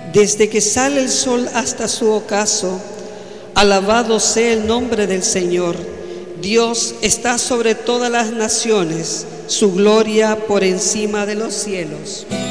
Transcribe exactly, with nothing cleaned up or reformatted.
Desde que sale el sol hasta su ocaso, alabado sea el nombre del Señor. Dios está sobre todas las naciones, su gloria por encima de los cielos.